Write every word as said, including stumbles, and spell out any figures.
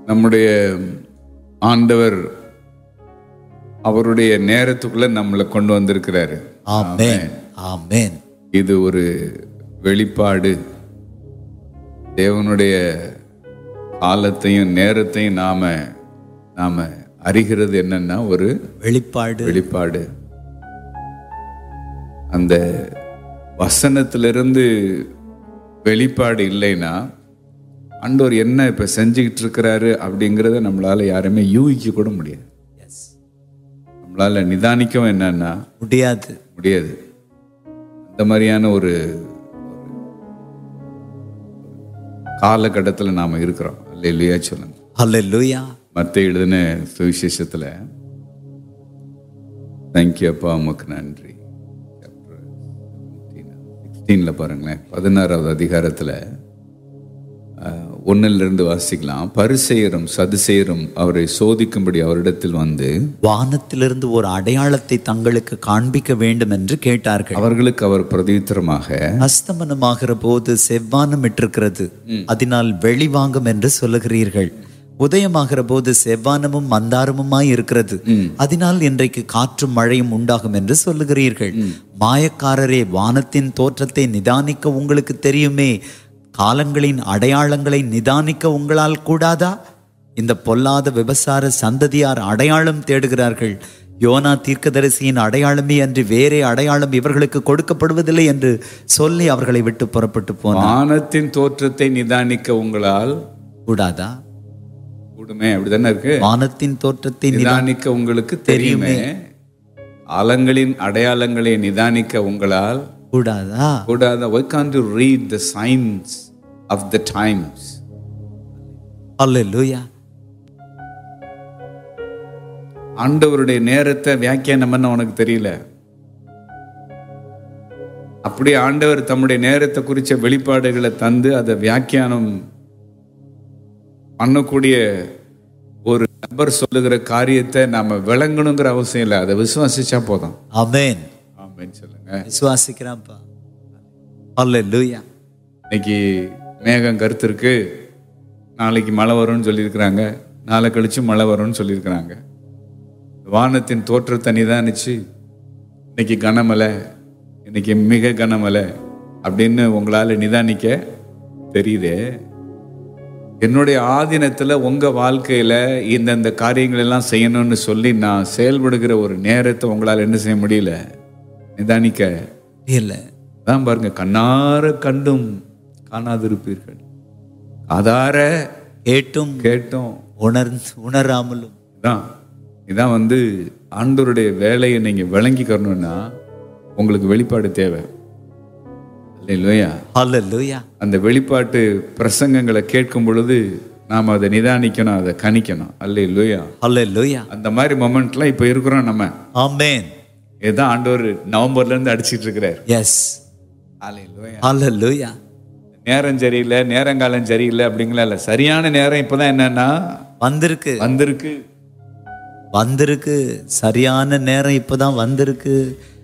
நம்முடைய ஆண்டவர் அவருடைய நேரத்துக்குள்ள நம்மளை கொண்டு வந்திருக்கிறாரு. ஆமென், ஆமென். இது ஒரு வெளிப்பாடு. தேவனுடைய காலத்தையும் நேரத்தையும் நாம நாம அறிகிறது என்னன்னா ஒரு வெளிப்பாடு வெளிப்பாடு. அந்த வசனத்திலிருந்து வெளிப்பாடு இல்லைன்னா ஆண்டவர் என்ன இப்ப செஞ்சுக்கிட்டு இருக்கிறாரு அப்படிங்கிறத நம்மளால யாருமே யூகிக்க கூட முடியாது. நம்மளால நிதானிக்கவும் என்னன்னா முடியாது முடியாது அந்த மாதிரியான ஒரு காலகட்டத்தில் நாம இருக்கிறோம். அல்லேலூயா சொல்லுங்க. அல்லேலூயா. மத்தேயு எழுதின சுவிசேஷத்துல தேங்க்யூ அப்பா உமக்கு நன்றி பதினாறுல பாருங்களேன், பதினாறாவது அதிகாரத்துல ஒன்னில இருந்து வாசிக்கலாம். பரிசேயரும் சதுசேயரும் அவரை சோதிக்கும்படி அவரிடத்தில் வந்து வானத்திலிருந்து ஒரு அடையாளத்தை தங்களுக்கு காண்பிக்க வேண்டும் என்று கேட்டார்கள். அவர்களுக்கு அவர் பிரதியுத்தரமாக, அஸ்தமனமாகிற போது செவ்வானம் இட்டிருக்கிறது, அதனால் வெளிவாங்கும் என்று சொல்லுகிறீர்கள். உதயமாகிற போது செவ்வானமும் மந்தாரமுமாய் இருக்கிறது, அதனால் இன்றைக்கு காற்றும் மழையும் உண்டாகும் என்று சொல்லுகிறீர்கள். மாயக்காரரே, வானத்தின் தோற்றத்தை நிதானிக்க உங்களுக்கு தெரியுமே, காலங்களின் அடையாளங்களை நிதானிக்க உங்களால் கூடாதா? இந்த பொல்லாத விபசார சந்ததியார் அடையாளம் தேடுகிறார்கள். யோனா தீர்க்கதரிசியின் அடையாளமே அன்றி வேறே அடையாளம் இவர்களுக்கு கொடுக்கப்படுவதில்லை என்று சொல்லி அவர்களை விட்டு புறப்பட்டு போனார். வானத்தின் தோற்றத்தை நிதானிக்க உங்களால் கூடாதா? கூடுமே, அப்படிதானே இருக்கு. வானத்தின் தோற்றத்தை நிதானிக்க உங்களுக்கு தெரியுமே, காலங்களின் அடையாளங்களை நிதானிக்க உங்களால் கூடாதா? கூடாதா? Why can't you read the signs of the times? Hallelujah. ஆண்டவருடைய நேரத்தை வியாக்கியானம் பண்ண உனக்கு தெரியல. அப்படியே ஆண்டவர் தம்முடைய நேரத்தை குறிச்ச வெளிப்பாடுகளை தந்து அதை வியாக்கியானம் பண்ணக்கூடிய ஒரு நபர் சொல்லுகிற காரியத்தை நாம விளங்கணுங்கிற அவசியம் இல்லை, அதை விசுவாசிச்சா போதும். ஆமென், ஆமென் சொல்லுங்க. விசுவாசிக்கிறேன்ப்பா. ஹல்லேலூயா. இன்னைக்கு மேகம் கருத்து இருக்கு, நாளைக்கு மழை வரும்னு சொல்லியிருக்கிறாங்க, நாளை கழிச்சு மழை வரும்னு சொல்லியிருக்கிறாங்க. வானத்தின் தோற்றத்தை நிதானிச்சு இன்னைக்கு கனமழை, இன்னைக்கு மிக கனமழை அப்படின்னு உங்களால நிதானிக்க தெரியுதே. என்னுடைய ஆதீனத்துல உங்க வாழ்க்கையில இந்தந்த காரியங்கள் எல்லாம் செய்யணும்னு சொல்லி நான் செயல்படுகிற ஒரு நேரத்தை உங்களால என்ன செய்ய முடியல, நிதானிக்க இல்ல. தான் பாருங்க, கண்ணார கண்டும் காணாதிருப்பீர்கள், காதார கேட்டும் கேட்டும் உணர்ந்து உணராமலும். இதான் இதான் வந்து ஆண்டவருடைய வேலையை நீங்க விளங்கிக்கணும்னா உங்களுக்கு வெளிப்பாடு தேவை. அல்லேலூயா, ஹல்லேலூயா. அந்த வெளிப்பாட்டு பிரசங்கங்களை கேட்கும் பொழுது நாம் அதை நிதானிக்கணும், அதை கணிக்கணும். அல்லேலூயா, ஹல்லேலூயா. அந்த மாதிரி மொமெண்ட்லாம் இப்போ இருக்கிறோம் நம்ம. ஆமென். இதுதான் ஆண்டவர் நவம்பர்ல இருந்து அடிச்சிட்டு இருக்கிறார். எஸ், அல்லேலூயா. ஹல்லேலூயா. நேரம் சரியில்லை, நேரங்காலம் சரியில்லை அப்படிங்களா இல்லை, சரியான நேரம் இப்பதான் என்னன்னா வந்திருக்கு வந்திருக்கு வந்திருக்கு சரியான நேரம் இப்பதான் வந்திருக்கு.